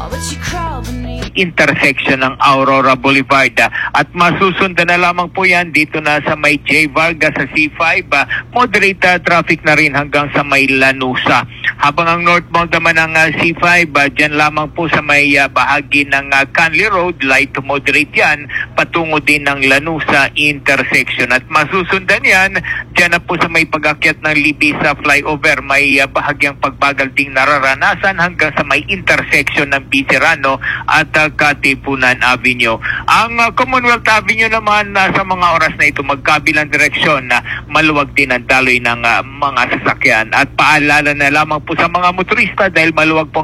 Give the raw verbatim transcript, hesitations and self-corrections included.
intersection ng Aurora Boulevard at masusundan na lamang po yan dito na sa may J. Vargas sa C five, uh, moderate uh, traffic na rin hanggang sa may Lanusa. Habang ang northbound naman ng uh, C five, uh, dyan lamang po sa may uh, bahagi ng uh, Canley Road, light to moderate yan, patungo din ng Lanusa intersection. At masusundan yan, dyan na po sa may pag-akyat ng Libis sa flyover, may uh, bahagyang pagbagal ding nararanasan hanggang sa may intersection ng Bicerano at uh, Katipunan Avenue. Ang uh, Commonwealth Avenue naman uh, sa mga oras na ito magkabilang direksyon na uh, maluwag din ang daloy ng uh, mga sasakyan. At paalala na lamang po sa mga motorista dahil maluwag po